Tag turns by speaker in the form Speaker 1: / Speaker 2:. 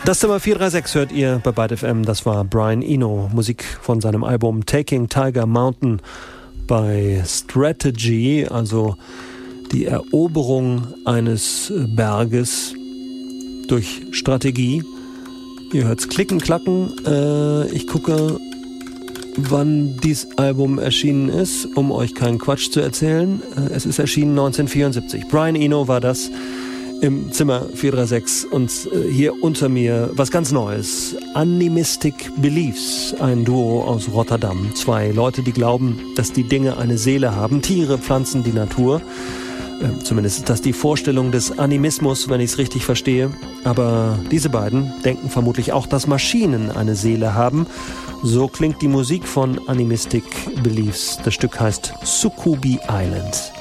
Speaker 1: Das Zimmer 436 hört ihr bei Byte FM. Das war Brian Eno, Musik von seinem Album Taking Tiger Mountain bei Strategy, also die Eroberung eines Berges durch Strategie. Ihr hört's klicken, klacken. Ich gucke, wann dieses Album erschienen ist, um euch keinen Quatsch zu erzählen. Es ist erschienen 1974. Brian Eno war das im Zimmer 436 und hier unter mir was ganz Neues. Animistic Beliefs, ein Duo aus Rotterdam. Zwei Leute, die glauben, dass die Dinge eine Seele haben. Tiere, Pflanzen, die Natur. Zumindest ist das die Vorstellung des Animismus, wenn ich es richtig verstehe. Aber diese beiden denken vermutlich auch, dass Maschinen eine Seele haben. So klingt die Musik von Animistic Beliefs. Das Stück heißt Sukubi Island.